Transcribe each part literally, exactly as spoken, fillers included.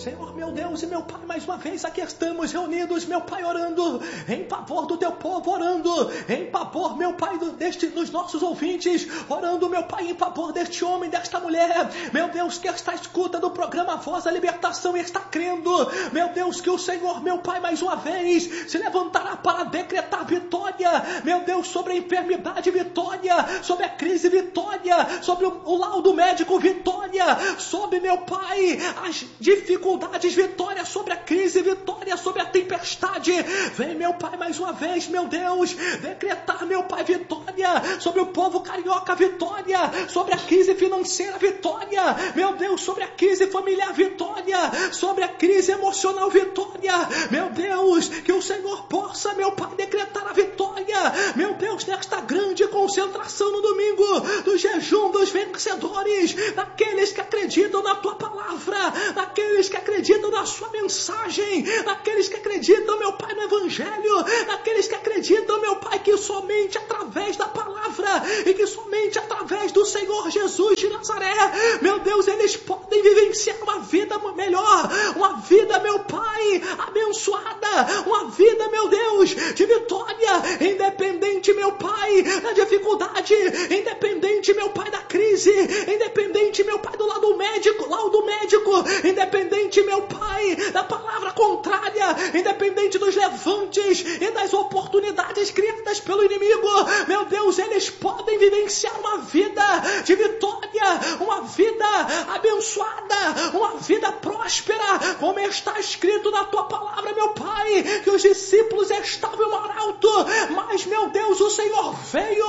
Senhor, meu Deus e meu Pai, mais uma vez aqui estamos reunidos, meu Pai, orando em favor do teu povo, orando em favor, meu Pai, do, deste, dos nossos ouvintes, orando, meu Pai, em favor deste homem, desta mulher, meu Deus, que está à escuta do programa Voz da Libertação e está crendo, meu Deus, que o Senhor, meu Pai, mais uma vez se levantará para decretar vitória, meu Deus, sobre a enfermidade, vitória, sobre a crise, vitória, sobre o, o laudo médico, vitória, sobre, meu Pai, as dificuldades, vitória sobre a crise, vitória sobre a tempestade. Vem, meu Pai, mais uma vez, meu Deus, decretar, meu Pai, vitória sobre o povo carioca, vitória sobre a crise financeira, vitória, meu Deus, sobre a crise familiar, vitória, sobre a crise emocional, vitória, meu Deus, que o Senhor possa, meu Pai, decretar a vitória, meu Deus, nesta grande concentração no domingo, do jejum dos vencedores, daqueles que acreditam na tua palavra, daqueles que acreditam na sua mensagem, daqueles que acreditam, meu Pai, no Evangelho, daqueles que acreditam, meu Pai, que somente através da palavra e que somente através do Senhor Jesus de Nazaré, meu Deus, eles podem vivenciar uma vida melhor, uma vida, meu Pai, abençoada, uma vida, meu Deus, de vitória, independente, meu Pai, da dificuldade, independente, meu Pai, da crise, independente, meu Pai, do lado médico, laudo médico, independente, meu Pai, da palavra contrária, independente dos levantes e das oportunidades criadas pelo inimigo, meu Deus, eles podem vivenciar uma vida de vitória, uma vida abençoada, uma vida próspera, como está escrito na tua palavra, meu Pai, que os discípulos estavam no mar alto, mas, meu Deus, o Senhor veio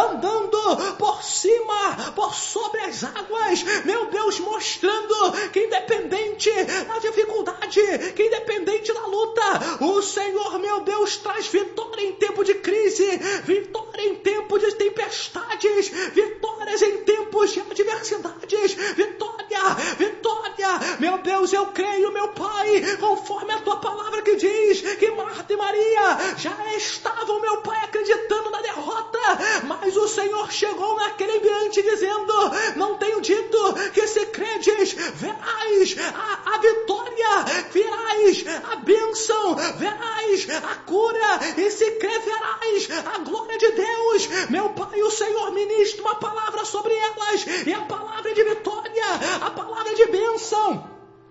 andando por cima, por sobre as águas, meu Deus, mostrando que independente da dificuldade, que independente da luta, o Senhor, meu Deus, traz vitória em tempo de crise, vitória em tempo de tempestades, vitórias em tempos de adversidades, vitória, vitória, meu Deus, eu creio, meu Pai, conforme a tua palavra que diz que Marta e Maria já estavam, meu Pai, acreditando na derrota, mas o Senhor chegou naquele ambiente dizendo, não tenho dito que se credes, verás a, a vitória, verás a bênção, verás a cura, e se crer, verás a glória de Deus, meu Pai, o Senhor ministra uma palavra sobre elas, e a palavra de vitória, a palavra de bênção,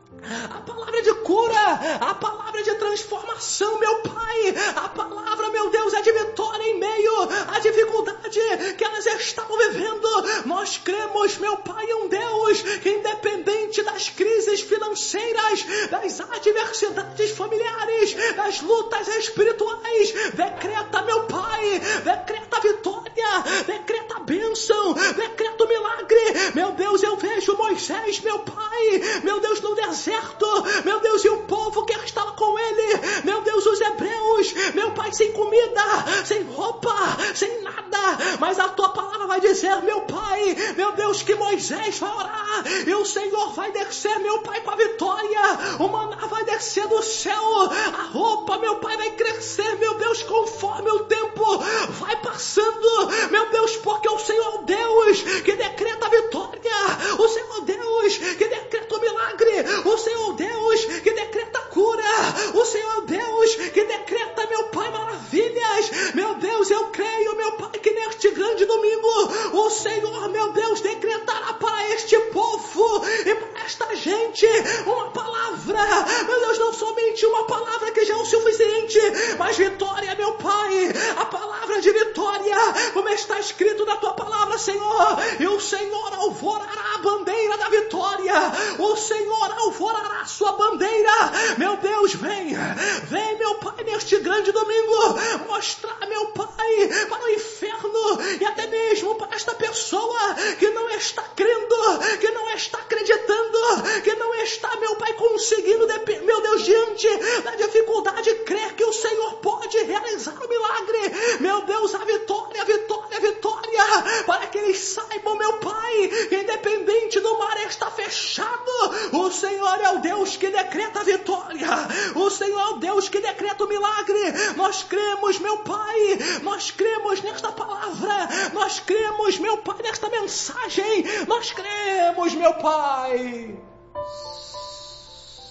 a palavra de cura, a palavra de transformação, meu Pai, a palavra, meu Deus, é de vitória em meio à dificuldade que elas estavam vivendo. Nós cremos, meu Pai, em um Deus que, independente das crises financeiras, das adversidades familiares, das lutas espirituais, decreta, meu Pai, decreta vitória, decreta bênção, decreta milagre. Meu Deus, eu vejo Moisés, meu Pai, meu Deus, no deserto, meu Deus, e o povo que estava com ele, meu Deus, os hebreus, meu Pai, sem comida, sem roupa, sem nada, mas a tua palavra vai dizer, meu Pai, meu Deus, que Moisés vai orar, e o Senhor vai descer, meu Pai, com a vitória, o maná vai descer do céu, a roupa, meu Pai, vai crescer, meu Deus, conforme o tempo vai passando, meu Deus, porque o Senhor é o Deus que decreta a vitória, o Senhor é o Deus que decreta o milagre, o Senhor é o Deus que decreta a cura, o Senhor é o Deus que decreta, meu Pai, maravilhas, meu Deus, eu creio, meu Pai, que neste grande domingo, o Senhor, meu Deus, decretará para este povo e para esta gente uma palavra, meu Deus, não somente uma palavra que já é o suficiente, mas vitória, meu Pai, a palavra de vitória, como está escrito na tua palavra, Senhor, e o Senhor alvorará a bandeira da vitória, o Senhor alvorará a sua bandeira, meu Deus, vem, vem, meu Pai, neste grande domingo, mostrar, meu Pai, para o inferno, e até mesmo para esta pessoa que não está crendo, que não está acreditando, que não está, meu Pai, conseguindo, meu Deus, diante da dificuldade, crer que o Senhor pode realizar o milagre, meu Deus, a vitória, a vitória, a vitória, para que eles saibam, meu Pai, que independente do mar está fechado, o Senhor é o Deus que decreta a vitória, o Senhor é o Deus que decreta o milagre. Nós cremos, meu Pai, nós cremos nesta palavra, nós cremos, meu Pai, nesta mensagem, nós cremos, meu Pai.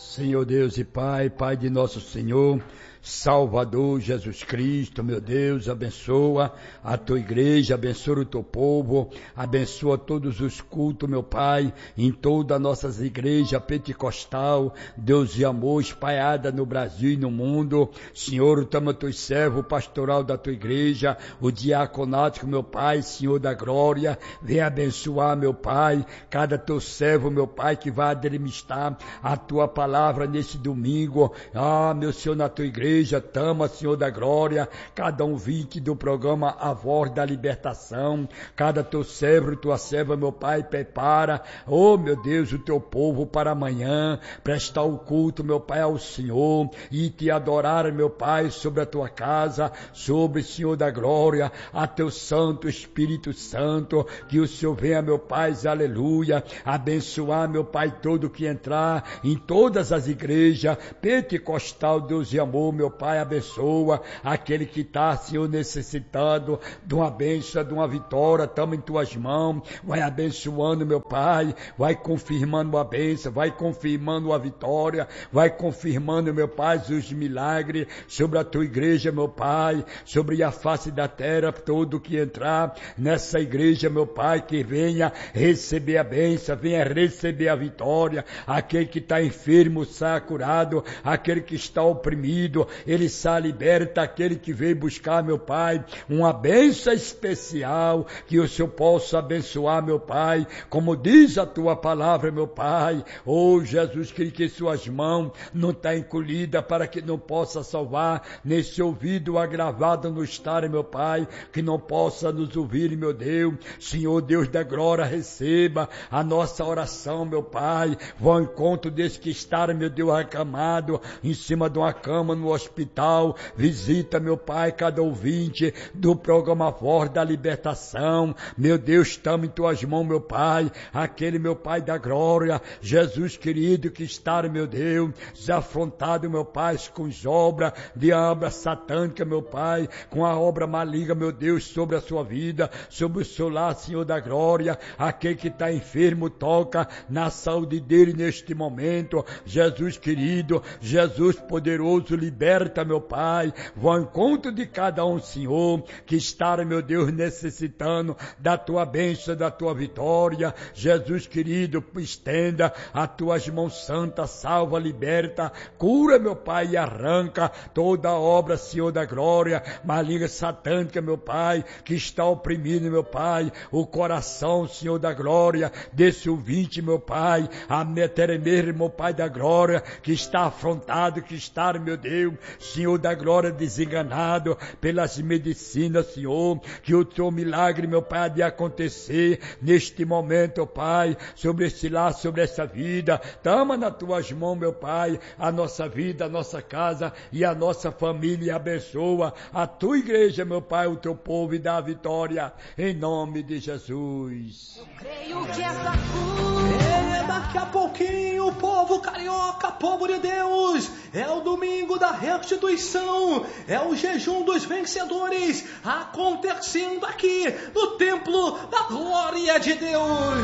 Senhor Deus e Pai, Pai de nosso Senhor, Salvador Jesus Cristo, meu Deus, abençoa a tua igreja, abençoa o teu povo, abençoa todos os cultos, meu Pai, em todas as nossas igrejas pentecostal, Deus de amor, espalhada no Brasil e no mundo. Senhor, toma teu servo pastoral da tua igreja, o diaconático, meu Pai, Senhor da glória, vem abençoar, meu Pai, cada teu servo, meu Pai, que vai administrar a tua palavra nesse domingo. Ah, meu Senhor, na tua igreja, tama, Senhor da glória, cada ouvinte do programa A Voz da Libertação, cada teu servo, tua serva, meu Pai, prepara, oh meu Deus, o teu povo para amanhã, prestar o culto, meu Pai, ao Senhor, e te adorar, meu Pai, sobre a tua casa, sobre, Senhor da glória, a teu Santo Espírito Santo, que o Senhor venha, meu Pai, aleluia, abençoar, meu Pai, todo que entrar em todas as igrejas, pentecostal, Deus de amor, meu Pai, abençoa aquele que está, Senhor, necessitando de uma bênção, de uma vitória, estamos em tuas mãos, vai abençoando, meu Pai, vai confirmando a bênção, vai confirmando a vitória, vai confirmando, meu Pai, os milagres sobre a tua igreja, meu Pai, sobre a face da terra, todo que entrar nessa igreja, meu Pai, que venha receber a bênção, venha receber a vitória, aquele que está enfermo, sai curado, aquele que está oprimido, ele sai liberta, aquele que veio buscar, meu Pai, uma bênção especial, que o Senhor possa abençoar, meu Pai, como diz a tua palavra, meu Pai. Oh Jesus, que, que suas mãos não está encolhida para que não possa salvar, nesse ouvido agravado no estar, meu Pai, que não possa nos ouvir, meu Deus. Senhor Deus da glória, receba a nossa oração, meu Pai, vá ao encontro desse que está, meu Deus, acamado em cima de uma cama no hospital, visita, meu Pai, cada ouvinte do programa Voz da Libertação, meu Deus, estamos em tuas mãos, meu Pai, aquele, meu Pai da glória, Jesus querido, que está, meu Deus, desafrontado, meu Pai, com as obras de obra satânica, meu Pai, com a obra maligna, meu Deus, sobre a sua vida, sobre o seu lar, Senhor da glória, aquele que está enfermo, toca na saúde dele neste momento, Jesus querido, Jesus poderoso, liberta, meu Pai, vá ao encontro de cada um, Senhor, que está, meu Deus, necessitando da tua bênção, da tua vitória. Jesus querido, estenda as tuas mãos santas, salva, liberta, cura, meu Pai, e arranca toda a obra, Senhor da glória, maligna, satânica, meu Pai, que está oprimindo, meu Pai, o coração, Senhor da glória, desse ouvinte, meu Pai, a me tremer, meu Pai da glória, que está afrontado, que está, meu Deus, Senhor da glória, desenganado pelas medicinas, Senhor, que o teu milagre, meu Pai, há de acontecer neste momento, Pai, sobre esse lar, sobre essa vida. Toma nas tuas mãos, meu Pai, a nossa vida, a nossa casa e a nossa família. Abençoa a tua igreja, meu Pai, o teu povo, e dá a vitória em nome de Jesus. Eu creio que essa cura... É, daqui a pouquinho, povo carioca, povo de Deus, é o domingo da restituição, é o jejum dos vencedores, acontecendo aqui no templo da glória de Deus.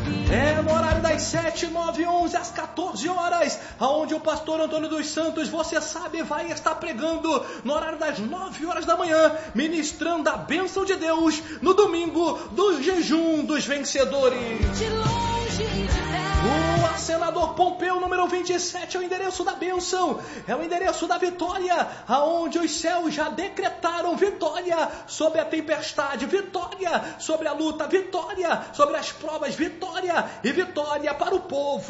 É no horário das sete, nove, onze, às quatorze horas, onde o pastor Antônio dos Santos, você sabe, vai estar pregando no horário das nove horas da manhã, ministrando a bênção de Deus no domingo do jejum dos vencedores. De longe de Deus. O Senador Pompeu, número vinte e sete, é o endereço da bênção, é o endereço da vitória, aonde os céus já decretaram vitória sobre a tempestade, vitória sobre a luta, vitória sobre as provas, vitória e vitória para o povo